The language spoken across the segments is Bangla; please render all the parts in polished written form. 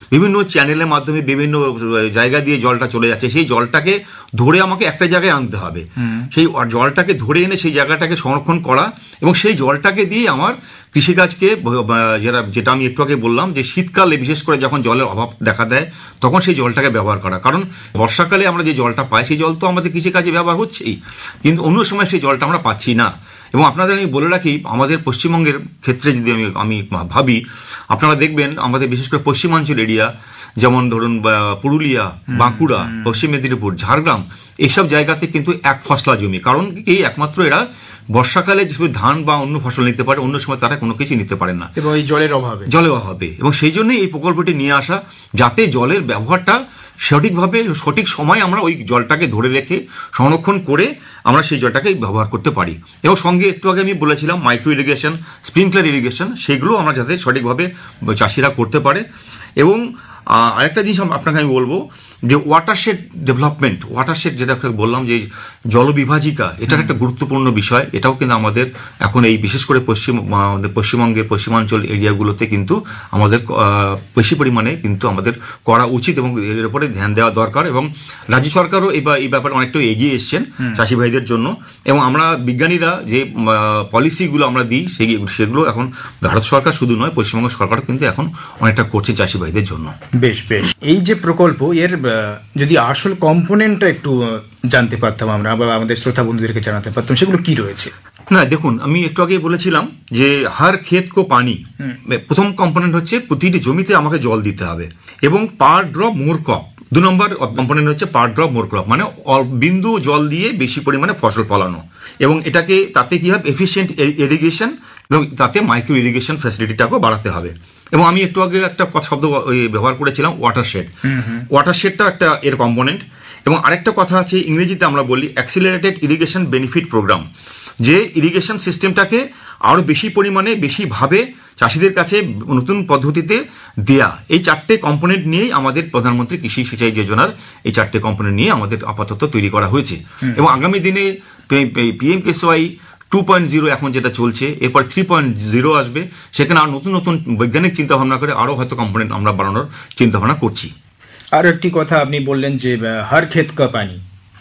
বিভিন্ন চ্যানেলের মাধ্যমে বিভিন্ন জায়গা দিয়ে জলটা চলে যাচ্ছে, সেই জলটাকে ধরে আমাকে একটা জায়গায় আনতে হবে, সেই জলটাকে ধরে এনে সেই জায়গাটাকে সংরক্ষণ করা এবং সেই জলটাকে দিয়ে আমার কৃষিকাজকে, যেটা আমি একটু আগে বললাম যে শীতকালে বিশেষ করে যখন জলের অভাব দেখা দেয় তখন সেই জলটাকে ব্যবহার করা। কারণ বর্ষাকালে আমরা যে জলটা পাই সেই জল তো আমাদের কৃষিকাজে ব্যবহার হচ্ছেই, কিন্তু অন্য সময় সেই জলটা আমরা পাচ্ছি না। এবং আপনাদের আমি বলে রাখি, আমাদের পশ্চিমবঙ্গের ক্ষেত্রে যদি আমি ভাবি, আপনারা দেখবেন আমাদের বিশেষ করে পশ্চিমাঞ্চল এরিয়া, যেমন ধরুন পুরুলিয়া, বাঁকুড়া, পশ্চিম মেদিনীপুর, ঝাড়গ্রাম, এইসব জায়গাতে কিন্তু এক ফসলা জমি। কারণ এই একমাত্র এরা বর্ষাকালে ধান বা অন্য ফসল নিতে পারে, অন্য সময় তারা কোনো কিছু নিতে পারে না, এবং এই জলের অভাবে। এবং সেই জন্যই এই প্রকল্পটি নিয়ে আসা, যাতে জলের ব্যবহারটা সঠিকভাবে সঠিক সময় আমরা ওই জলটাকে ধরে রেখে সংরক্ষণ করে আমরা সেই জলটাকে ব্যবহার করতে পারি। এবং সঙ্গে একটু আগে আমি বলেছিলাম মাইক্রো ইরিগেশন, স্প্রিংকলার ইরিগেশন, সেগুলো আমরা যাতে সঠিকভাবে চাষিরা করতে পারে। এবং আরেকটা জিনিস আপনাকে আমি বলবো যে ওয়াটারশেড ডেভেলপমেন্ট, ওয়াটারশেড যেটা বললাম যে জলবিভাজিকা, এটার একটা গুরুত্বপূর্ণ বিষয়। এটাও কিন্তু আমাদের এখন এই বিশেষ করে পশ্চিমবঙ্গের পশ্চিমাঞ্চল এরিয়াগুলোতে কিন্তু আমাদের বেশি পরিমাণে কিন্তু আমাদের করা উচিত এবং এর উপরে ধ্যান দেওয়া দরকার। এবং রাজ্য সরকারও এই ব্যাপারে অনেকটা এগিয়ে এসছেন চাষি ভাইদের জন্য। এবং আমরা বিজ্ঞানীরা যে পলিসিগুলো আমরা দিই সেগুলো এখন ভারত সরকার শুধু নয়, পশ্চিমবঙ্গ সরকার কিন্তু এখন অনেকটা করছে চাষি ভাইদের জন্য। বেশ বেশ, এই যে প্রকল্প, এর যদি আসল কম্পোনেন্টটা একটু জানতে পারতাম আমরা, বা আমাদের শ্রোতা বন্ধুদেরকে জানাতে পারতাম, সেগুলো কি রয়েছে? না দেখুন, আমি একটু আগে বলেছিলাম যে হার ক্ষেত কো পানি, প্রথম কম্পোনেন্ট হচ্ছে প্রতিটি জমিতে আমাকে জল দিতে হবে এবং পার ড্রপ মোর ক্রপ। 2 নম্বর কম্পোনেন্ট হচ্ছে পার ড্রপ মোর ক্রপ, মানে বিন্দু জল দিয়ে বেশি পরিমাণে ফসল ফলানো। এবং এটাকে তাতে কি হবে, এফিশিয়েন্ট ইরিগেশন, এবং তাতে মাইক্রো ইরিগেশন ফ্যাসিলিটিটাকেও বাড়াতে হবে। এবং আমি একটু আগে একটা শব্দ ব্যবহার করেছিলাম ওয়াটারশেড, ওয়াটারশেডটা একটা এর কম্পোনেন্ট। এবং আরেকটা কথা আছে, ইংরেজিতে আমরা বলি অ্যাক্সিলারেটেড ইরিগেশন বেনিফিট প্রোগ্রাম, যে ইরিগেশন সিস্টেমটাকে আরো বেশি পরিমাণে বেশিভাবে চাষিদের কাছে নতুন পদ্ধতিতে দেয়া। এই 4টে কম্পোনেন্ট নিয়েই আমাদের প্রধানমন্ত্রী কৃষি সিঁচাই যোজনার এই 4টে কম্পোনেন্ট নিয়ে আমাদের আপাতত তৈরি করা হয়েছে। এবং আগামী দিনে পিএম-কেএসওয়াই 2.0 এখন যেটা চলছে, এরপর 3.0 আসবে, সেখানে আর নতুন নতুন বৈজ্ঞানিক চিন্তা ভাবনা করে আরো হয়তো কম্পোনেন্ট আমরা বাড়ানোর চিন্তা ভাবনা করছি। আর একটি কথা আপনি বললেন যে হর ক্ষেত কা পানি,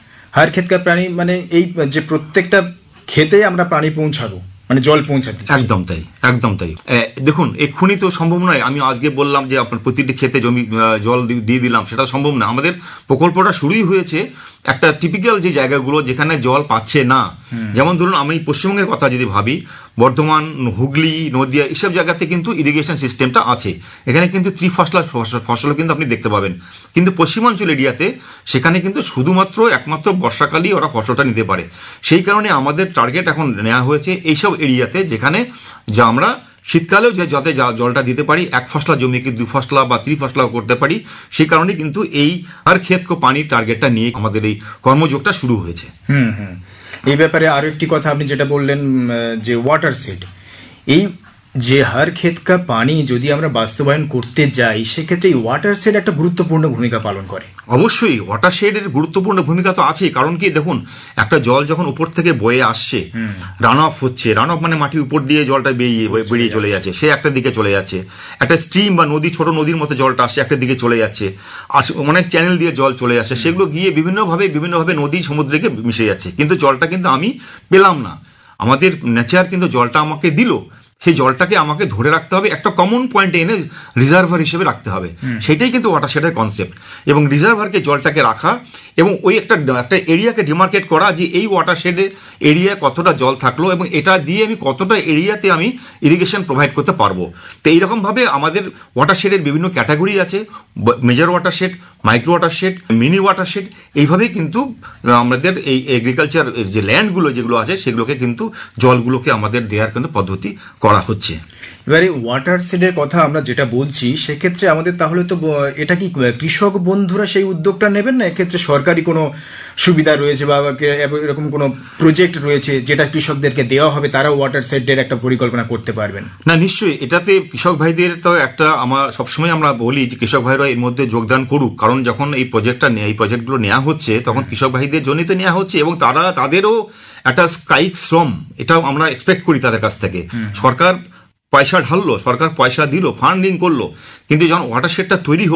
হর ক্ষেত কা পানি মানে এই যে প্রত্যেকটা খেতে আমরা পানি পৌঁছাবো, মানে জল পৌঁছাতে। একদম তাই, একদম তাই। দেখুন, এক্ষুনি তো সম্ভব নয়। আমি আজকে বললাম যে আপনার প্রতিটি ক্ষেতে জমি জল দিয়ে দিলাম, সেটা সম্ভব না। আমাদের প্রকল্পটা শুরুই হয়েছে একটা টিপিক্যাল যে জায়গাগুলো যেখানে জল পাচ্ছে না, যেমন ধরুন আমি পশ্চিমবঙ্গের কথা যদি ভাবি, বর্ধমান, হুগলি, নদিয়া, এইসব জায়গাতে কিন্তু ইরিগেশন সিস্টেমটা আছে, এখানে কিন্তু ত্রিফসলা ফসল কিন্তু আপনি দেখতে পাবেন। কিন্তু পশ্চিমাঞ্চল এরিয়াতে সেখানে কিন্তু শুধুমাত্র একমাত্র বর্ষাকালই ওরা ফসলটা নিতে পারে। সেই কারণে আমাদের টার্গেট এখন নেওয়া হয়েছে এইসব এরিয়াতে যেখানে যা আমরা শীতকালেও যাতে জলটা দিতে পারি, 1 ফসলা জমিকে 2 ফসলা বা 3 ফসলাও করতে পারি। সেই কারণে কিন্তু এই আর ক্ষেত কো পানির টার্গেটটা নিয়ে আমাদের এই কর্মযোগটা শুরু হয়েছে। এই ব্যাপারে আরো একটি কথা আপনি যেটা বললেন যে ওয়াটার সেট, এই যে হর ক্ষেত কা পানি যদি আমরা বাস্তবায়ন করতে যাই, সেক্ষেত্রে এই ওয়াটার সেট একটা গুরুত্বপূর্ণ ভূমিকা পালন করে। অবশ্যই ওয়াটার শেডের গুরুত্বপূর্ণ ভূমিকা তো আছেই। কারণ কি, দেখুন, একটা জল যখন উপর থেকে বয়ে আসছে, রান অফ হচ্ছে, রান অফ মানে মাটির উপর দিয়ে জলটা বেরিয়ে চলে যাচ্ছে, সে একটা দিকে চলে যাচ্ছে। একটা স্ট্রিম বা নদী, ছোট নদীর মতো জলটা আসছে, একটা দিকে চলে যাচ্ছে, আর অনেক চ্যানেল দিয়ে জল চলে আসছে, সেগুলো গিয়ে বিভিন্নভাবে নদী সমুদ্রকে মিশে যাচ্ছে, কিন্তু জলটা কিন্তু আমি পেলাম না। আমাদের নেচার কিন্তু জলটা আমাকে দিল, সেই জলটাকে আমাকে ধরে রাখতে হবে, একটা কমন পয়েন্টে এনে রিজার্ভার হিসেবে রাখতে হবে। সেটাই কিন্তু ওয়াটারশেডের কনসেপ্ট। এবং রিজার্ভারকে জলটাকে রাখা এবং ওই একটা এরিয়াকে ডিমার্কেট করা যে এই ওয়াটারশেডের এরিয়া কতটা জল থাকলো এবং এটা দিয়ে আমি কতটা এরিয়াতে আমি ইরিগেশন প্রোভাইড করতে পারবো। তো এইরকম ভাবে আমাদের ওয়াটারশেডের বিভিন্ন ক্যাটাগরি আছে, major watershed, micro watershed, mini watershed. এইভাবেই কিন্তু আমাদের এই এগ্রিকালচার যে ল্যান্ডগুলো যেগুলো আছে সেগুলোকে কিন্তু জলগুলোকে আমাদের দেওয়ার কিন্তু পদ্ধতি করা হচ্ছে। এবারে ওয়াটার সেডের কথা আমরা যেটা বলছি, সেক্ষেত্রে আমাদের তাহলে তো এটা কি কৃষক বন্ধুরা সেই উদ্যোগটা নেবেন, না এক্ষেত্রে সরকারি কোনো সুবিধা রয়েছে বা এরকম কোনো প্রজেক্ট রয়েছে যেটা কৃষকদেরকে দেওয়া হবে, তারা ওয়াটার সেডের একটা পরিকল্পনা করতে পারবেন? না, নিশ্চয়ই এটাতে কৃষক ভাইদের তো একটা, আমার সবসময় আমরা বলি যে কৃষক ভাইরা এর মধ্যে যোগদান করুক, কারণ যখন এই প্রজেক্টগুলো নেওয়া হচ্ছে তখন কৃষক ভাইদের জন্যই তো নেওয়া হচ্ছে এবং তাদেরও একটা কায়িক শ্রম, এটাও আমরা এক্সপেক্ট করি তাদের কাছ থেকে। সরকার পয়সা ঢাললো, সরকার পয়সা দিল, ফান্ডিং করলো, কিন্তু যখন ওয়াটারশেডটা তৈরি